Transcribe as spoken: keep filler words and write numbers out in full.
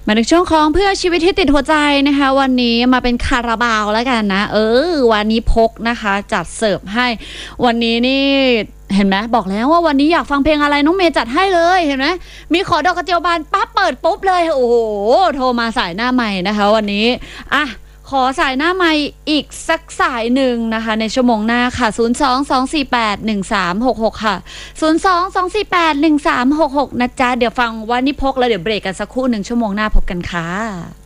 มาถึงช่วงของเพื่อชีวิตที่ติดหัวใจนะคะวันนี้มาเป็นคาราบาวแล้วกันนะเออวันนี้พกนะคะจัดเสิร์ฟให้วันนี้นี่เห็นไหมบอกแล้วว่าวันนี้อยากฟังเพลงอะไรน้องเมย์จัดให้เลยเห็นไหมมีขอดอกกระเจียวบานปั๊บเปิดปุ๊บเลยโอ้โหโทรมาสายหน้าใหม่นะคะวันนี้อ่ะขอสายหน้าใหม่อีกสักสายหนึ่งนะคะในชั่วโมงหน้าค่ะศูนย์ สอง สอง สี่ แปด หนึ่ง สาม หก หกค่ะศูนย์ สอง สอง สี่ แปด หนึ่ง สาม หก หกนะจ๊ะเดี๋ยวฟังวันนี้พกแล้วเดี๋ยวเบรกกันสักครู่หนึ่งชั่วโมงหน้าพบกันค่ะ